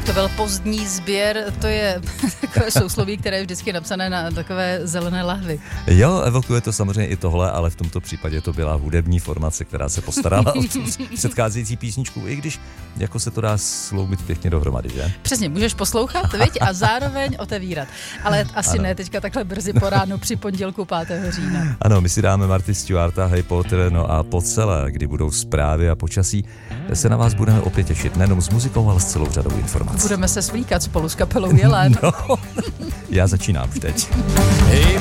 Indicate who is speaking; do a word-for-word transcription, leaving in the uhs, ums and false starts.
Speaker 1: To byl pozdní sběr, to je takové sousloví, které je vždycky napsané na takové zelené lahvi.
Speaker 2: Jo, evokuje to samozřejmě i tohle, ale v tomto případě to byla hudební formace, která se postarala o tu předcházející písničku, i když jako se to dá sloubit pěkně dohromady, že?
Speaker 1: Přesně, můžeš poslouchat, viď? A zároveň otevírat. Ale asi ano. Ne teďka takhle brzy po ránu při pondělku pátého října.
Speaker 2: Ano, my si dáme Marty Stewarta, Harry Potter, no a po celé, kdy budou zprávy a počasí, se na vás budeme opět těšit, nejenom s muzikou, ale s celou řadou informací.
Speaker 1: Budeme se svlíkat spolu s kapelou Jelén.
Speaker 2: No, já začínám už teď.